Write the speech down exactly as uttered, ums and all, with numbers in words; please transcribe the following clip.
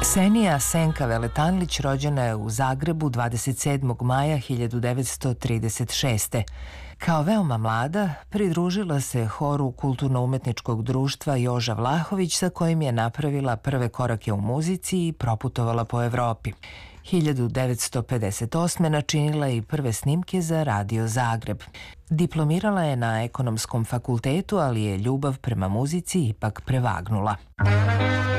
Ksenija Senka Veletanlić rođena je u Zagrebu dvadeset sedmog maja hiljadu devetsto trideset šeste. Kao veoma mlada, pridružila se horu Kulturno-umetničkog društva Joža Vlahović, sa kojim je napravila prve korake u muzici i proputovala po Evropi. hiljadu devetsto pedeset osme načinila je i prve snimke za Radio Zagreb. Diplomirala je na Ekonomskom fakultetu, ali je ljubav prema muzici ipak prevagnula.